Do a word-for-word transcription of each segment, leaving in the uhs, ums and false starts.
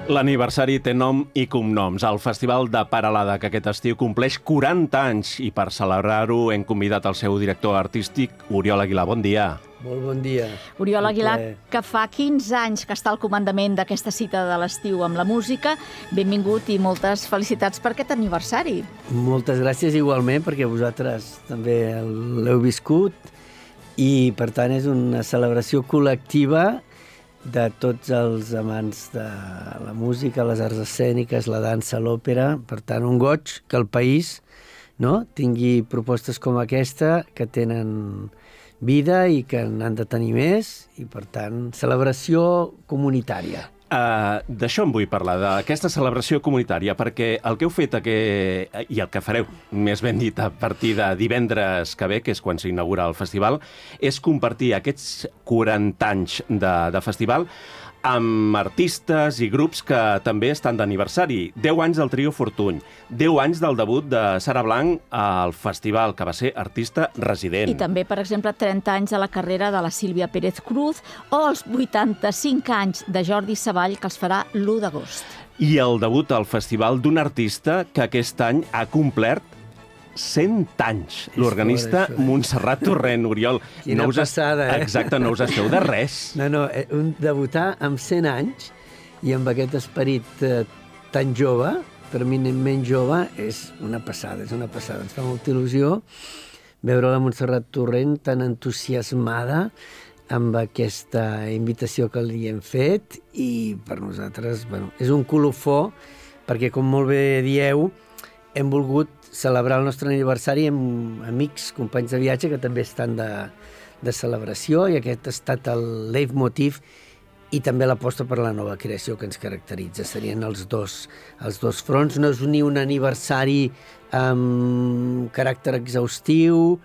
L'aniversari té nom i cognoms. El Festival de Peralada, que aquest estiu compleix quaranta anys, i per celebrar-ho hem convidat el seu director artístic, Oriol Aguilar. Bon dia. Molt bon dia. Oriol Aguilar, que fa quinze anys que està al comandament d'aquesta cita de l'estiu amb la música. Benvingut i moltes felicitats per aquest aniversari. Moltes gràcies igualment, perquè vosaltres també l'heu viscut i, per tant, és una celebració col·lectiva de tots els amants de la música, les arts escèniques, la dansa, l'òpera. Per tant, un goig que el país, no, tingui propostes com aquesta, que tenen vida i que n'han de tenir més, i, per tant, celebració comunitària. Uh, D'això em vull parlar, d'aquesta celebració comunitària, perquè el que heu fet que, i el que fareu, més ben dit, a partir de divendres que ve, que és quan s'inaugura el festival, és compartir aquests quaranta anys de, de festival amb artistes i grups que també estan d'aniversari. deu anys del trio Fortuny, deu anys del debut de Sara Blanc al festival, que va ser artista resident. I també, per exemple, trenta anys de la carrera de la Sílvia Pérez Cruz o els vuitanta-cinc anys de Jordi Savall, que els farà l'u d'agost. I el debut al festival d'un artista que aquest any ha complert cent anys. L'organista Montserrat Torrent. Oriol, quina no us passada, eh? Exacte, no us esteu de res. No, no, un debutar amb cent anys i amb aquest esperit eh, tan jove, permanentment jove, és una passada, és una passada. Ens fa molta il·lusió veure la Montserrat Torrent tan entusiasmada amb aquesta invitació que li hem fet, i per nosaltres, bueno, és un colofó, perquè, com molt bé dieu, hem volgut celebrar el nostre aniversari amb amics, companys de viatge, que també estan de, de celebració, i aquest ha estat el leitmotiv i també l'aposta per la nova creació que ens caracteritza. Serien els dos, els dos fronts. No és ni un aniversari amb caràcter exhaustiu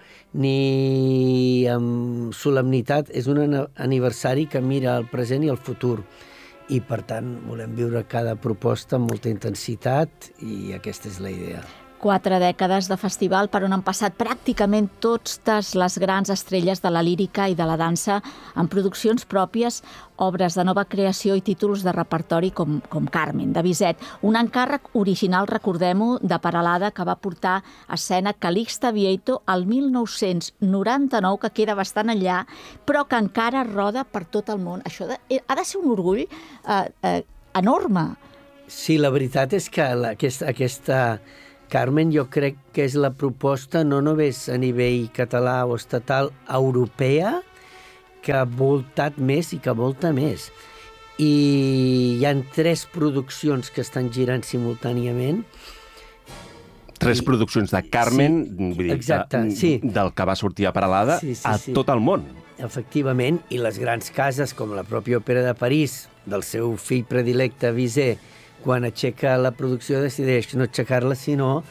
ni amb solemnitat, és un aniversari que mira el present i el futur. I, per tant, volem viure cada proposta amb molta intensitat, i aquesta és la idea. Quatre dècades de festival per on han passat pràcticament totes les grans estrelles de la lírica i de la dansa, amb produccions pròpies, obres de nova creació i títols de repertori com, com Carmen, de Bizet. Un encàrrec original, recordem-ho, de Peralada, que va portar a escena Calixte Vieito al mil nou-cents noranta-nou, que queda bastant enllà, però que encara roda per tot el món. Això de, ha de ser un orgull eh, eh, enorme. Sí, la veritat és que la, aquesta... aquesta... Carmen, jo crec que és la proposta no només a nivell català o estatal, europea, que ha voltat més i que volta més. I hi ha tres produccions que estan girant simultàniament. Tres I... produccions de Carmen, sí, vull dir, exacte, de, sí. del que va sortir a Peralada, sí, sí, a sí. tot el món. Efectivament, i les grans cases, com la pròpia Òpera de París, del seu fill predilecte, Bizet, quan aixeca la producció decideix no aixecar-la, sinó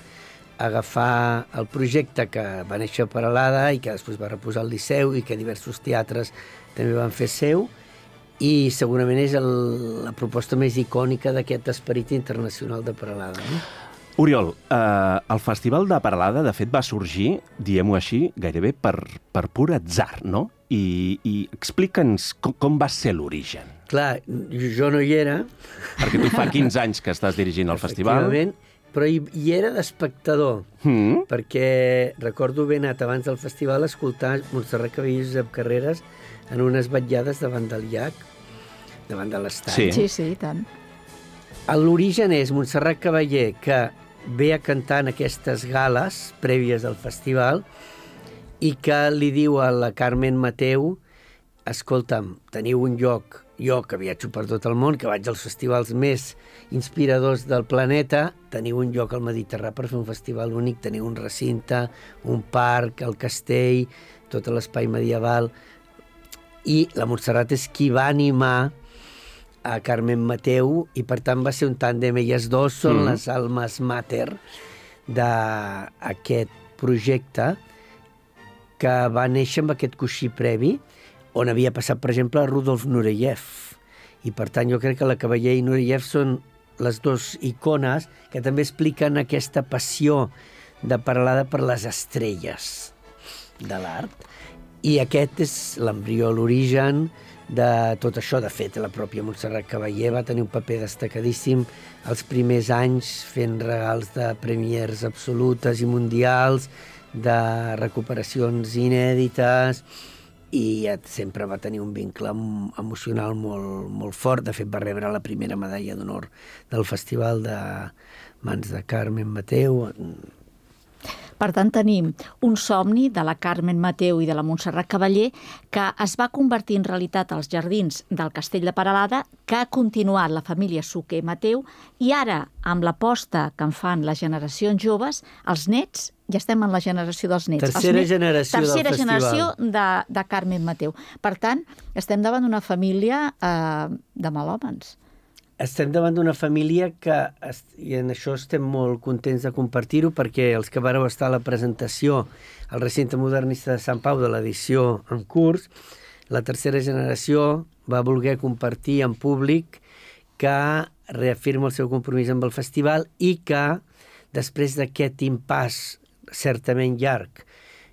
agafar el projecte que va néixer a Peralada i que després va reposar al Liceu i que diversos teatres també van fer seu, i segurament és el, la proposta més icònica d'aquest esperit internacional de Peralada. No? Oriol, eh, el Festival de Peralada, de fet, va sorgir, diguem-ho així, gairebé per, per pur atzar, no? I, i explica'ns com, com va ser l'origen. Clar, jo no hi era. Perquè tu fa quinze anys que estàs dirigint el festival. Efectivament, però hi, hi era d'espectador, mm. perquè recordo haver anat abans del festival a escoltar Montserrat Caballé i Josep Carreras en unes vetllades davant del llac, davant de l'estany. Sí, sí, sí, i tant. L'origen és Montserrat Caballé, que ve a cantar en aquestes gales prèvies al festival, i que li diu a la Carmen Mateu: escolta'm, teniu un lloc, jo que viatjo per tot el món, que vaig als festivals més inspiradors del planeta, teniu un lloc al Mediterrani per fer un festival únic, teniu un recinte, un parc, el castell, tot l'espai medieval. I la Montserrat és qui va animar a Carmen Mateu, i per tant va ser un tàndem. Elles dos són mm. les almes mater d'aquest projecte, que va néixer amb aquest coixí previ, on havia passat, per exemple, Rudolf Nureyev. I, per tant, jo crec que la Caballé i Nureyev són les dues icones que també expliquen aquesta passió de Peralada per les estrelles de l'art. I aquest és l'embrió, l'origen de tot això. De fet, la pròpia Montserrat Caballé va tenir un paper destacadíssim els primers anys fent regals de premiers absolutes i mundials, de recuperacions inèdites, i sempre va tenir un vincle emocional molt, molt fort. De fet, va rebre la primera medalla d'honor del festival de mans de Carmen Mateu. Per tant, tenim un somni de la Carmen Mateu i de la Montserrat Caballé que es va convertir en realitat als jardins del Castell de Peralada, que ha continuat la família Suquer Mateu, i ara, amb l'aposta que en fan les generacions joves, els nets, ja estem en la generació dels nets. Tercera nets, generació del tercera festival. generació de, de Carmen Mateu. Per tant, estem davant d'una família eh, de melòmans. Estem davant d'una família que, i en això estem molt contents de compartir-ho, perquè els que vareu estar a la presentació al recinte modernista de Sant Pau de l'edició en curs, la tercera generació va voler compartir en públic que reafirma el seu compromís amb el festival i que, després d'aquest impàs certament llarg,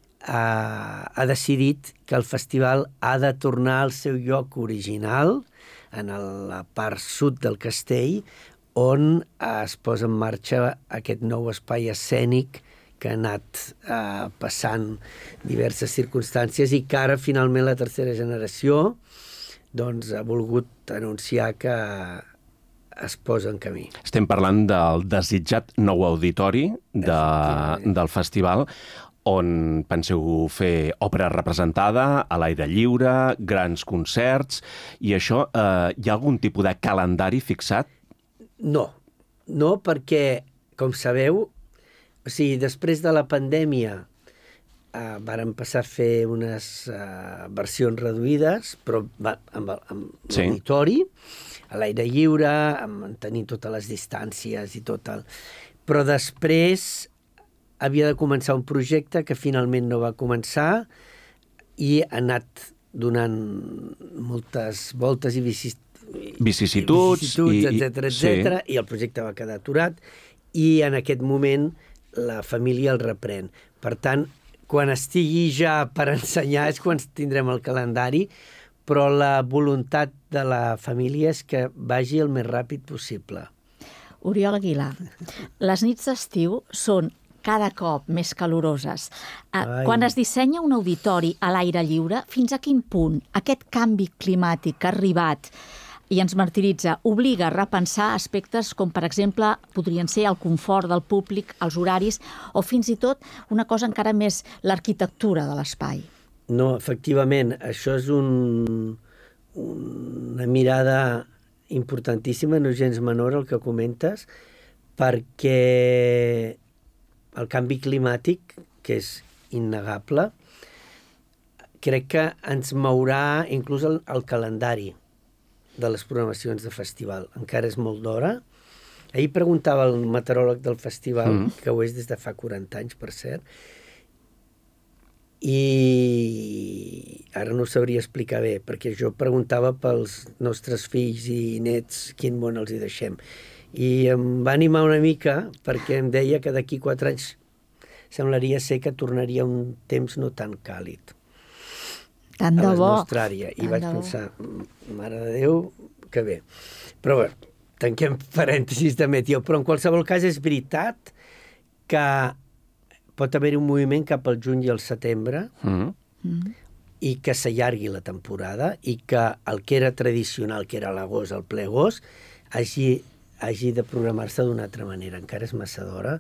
ha, ha decidit que el festival ha de tornar al seu lloc original, en la part sud del castell, on es posa en marxa aquest nou espai escènic que ha anat eh, passant diverses circumstàncies i que ara finalment la tercera generació doncs, ha volgut anunciar que es posa en camí. Estem parlant del desitjat nou auditori de, del festival, on penseu fer òpera representada, a l'aire lliure, grans concerts, i això, eh, hi ha algun tipus de calendari fixat? No, no, perquè, com sabeu, o sigui, després de la pandèmia eh, varen passar a fer unes eh, versions reduïdes, però va, amb, amb sí. l'auditori, a l'aire lliure, amb mantenir totes les distàncies i tot el... Però després havia de començar un projecte que finalment no va començar i ha anat donant moltes voltes i vicissituds, vicissituds, vicissituds etcètera, etcètera, sí. I el projecte va quedar aturat i en aquest moment la família el reprèn. Per tant, quan estigui ja per ensenyar és quan tindrem el calendari, però la voluntat de la família és que vagi el més ràpid possible. Oriol Aguilar, les nits d'estiu són cada cop més caloroses. Ai. Quan es dissenya un auditori a l'aire lliure, fins a quin punt aquest canvi climàtic que ha arribat i ens martiritza obliga a repensar aspectes com, per exemple, podrien ser el confort del públic, els horaris, o fins i tot una cosa encara més, l'arquitectura de l'espai? No, efectivament, això és un, una mirada importantíssima, no gens menor el que comentes, perquè el canvi climàtic, que és innegable, crec que ens mourà inclús el, el calendari de les programacions de festival. Encara és molt d'hora. Ahir preguntava el meteoròleg del festival, mm. que ho és des de fa quaranta anys, per cert, i ara no ho sabria explicar bé, perquè jo preguntava pels nostres fills i nets quin món els hi deixem. I em va animar una mica perquè em deia que d'aquí quatre anys semblaria ser que tornaria un temps no tan càlid. Tant de bo. A les Nostrària. I vaig pensar, mare de Déu, que bé. Però bé, tanquem parèntesis de meteo. Però en qualsevol cas és veritat que pot haver-hi un moviment cap al juny i al setembre mm. Mm. i que s'allargui la temporada i que el que era tradicional, que era l'agost, el ple agost, hagi hagi de programar-se d'una altra manera. Encara és massa d'hora,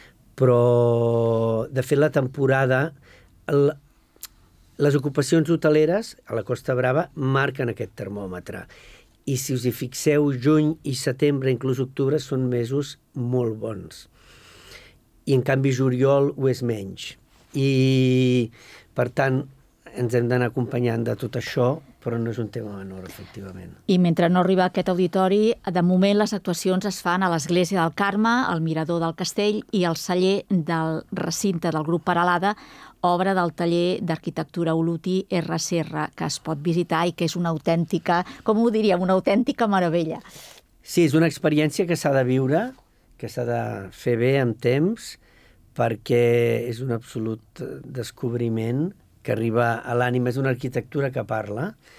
però, de fet, la temporada... El, les ocupacions hoteleres a la Costa Brava marquen aquest termòmetre. I si us hi fixeu, juny i setembre, inclús octubre, són mesos molt bons. I, en canvi, juliol ho és menys. I, per tant, ens hem d'anar acompanyant de tot això, però no és un tema menor, efectivament. I mentre no arriba aquest auditori, de moment les actuacions es fan a l'Església del Carme, al Mirador del Castell i al celler del recinte del grup Peralada, obra del taller d'arquitectura Oluti erra ce erra, que es pot visitar i que és una autèntica, com ho diríem, una autèntica meravella. Sí, és una experiència que s'ha de viure, que s'ha de fer bé amb temps, perquè és un absolut descobriment que arriba a l'ànima, és una arquitectura que parla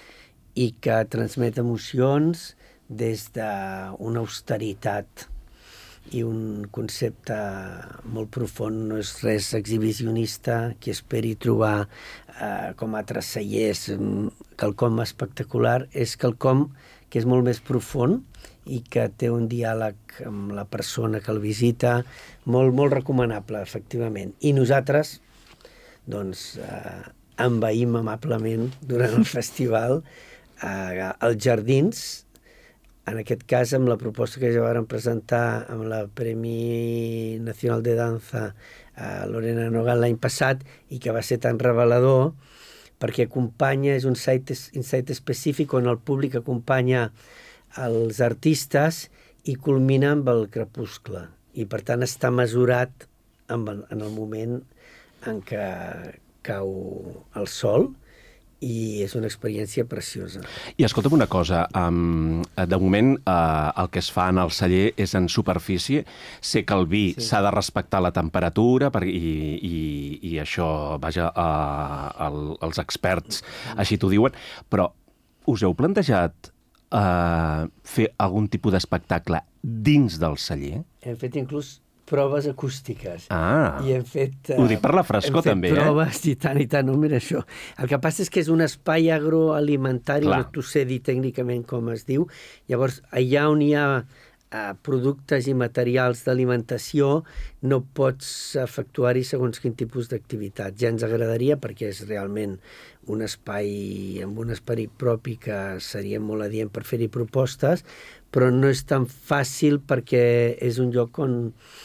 i que transmet emocions des d'una austeritat i un concepte molt profund. No és res exhibicionista, qui esperi trobar eh, com a trascellers quelcom espectacular, és quelcom que és molt més profund i que té un diàleg amb la persona que el visita molt, molt recomanable, efectivament. I nosaltres, doncs, eh, envaïm amablement durant el festival eh, els jardins, en aquest cas amb la proposta que ja varen presentar amb la Premi Nacional de Danza a Lorena Nogal l'any passat i que va ser tan revelador perquè acompanya, és un site, insight específic on el públic acompanya els artistes i culmina amb el crepuscle. I per tant està mesurat amb el, en el moment en què cau el sol i és una experiència preciosa. I escolta'm una cosa, um, de moment uh, el que es fa en el celler és en superfície. Sé que el vi sí. s'ha de respectar la temperatura per, i, i, i això, vaja, uh, el, els experts així t'ho diuen, però us heu plantejat uh, fer algun tipus d'espectacle dins del celler? Hem fet inclús proves acústiques. Ah, I hem fet, uh, ho dic per la frescor també, eh? Hem fet proves, i tant, i tant, no, mira això. El que passa és que és un espai agroalimentari, Clar. no t'ho sé dir tècnicament com es diu, llavors allà on hi ha uh, productes i materials d'alimentació no pots efectuar-hi segons quin tipus d'activitat. Ja ens agradaria perquè és realment un espai amb un esperit propi que seria molt adient per fer-hi propostes, però no és tan fàcil perquè és un lloc on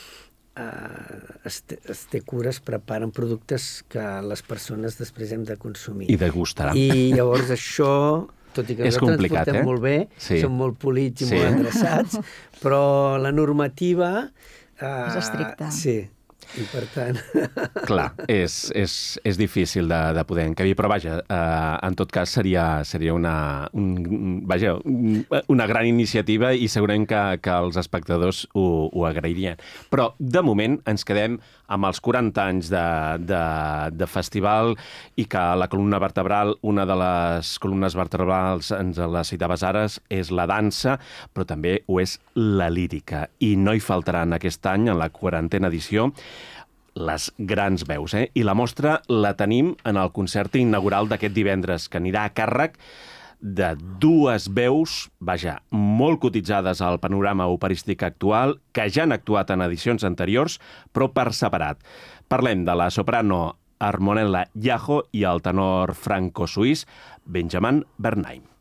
Uh, es, té, es té cura, es preparen productes que les persones després hem de consumir. I degustaran. I llavors això, tot i que és nosaltres complicat, ens portem eh? molt bé, sí. som molt polits i sí. molt endreçats, però la normativa... Uh, és estricta. Sí, i per tant... Clar, és, és, és difícil de, de poder encabir, però vaja, eh, en tot cas seria, seria una, un, vaja, una gran iniciativa i segurament que, que els espectadors ho, ho agrairien. Però, de moment, ens quedem amb els quaranta anys de, de, de festival i que la columna vertebral, una de les columnes vertebrals, ens la citaves ara, és la dansa, però també ho és la lírica. I no hi faltaran aquest any, en la quarantena edició, les grans veus, eh? I la mostra la tenim en el concert inaugural d'aquest divendres, que anirà a càrrec de dues veus, vaja, molt cotitzades al panorama operístic actual, que ja han actuat en edicions anteriors, però per separat. Parlem de la soprano Armonella Yajo i el tenor franco-suís Benjamin Bernheim.